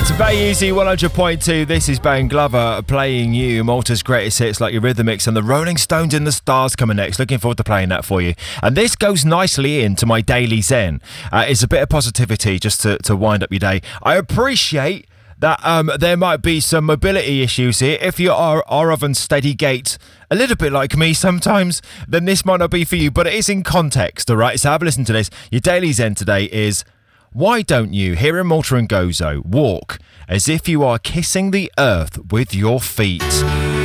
It's Bay-Easy 100.2. This is Ben Glover playing you Malta's greatest hits like your Eurythmics and the Rolling Stones in the Stars coming next. Looking forward to playing that for you. And this goes nicely into my daily zen. It's a bit of positivity just to wind up your day. I appreciate that there might be some mobility issues here. If you are of unsteady gait, a little bit like me sometimes, then this might not be for you, but it is in context, all right? So have a listen to this. Your daily zen today is, why don't you, here in Malta and Gozo, walk as if you are kissing the earth with your feet?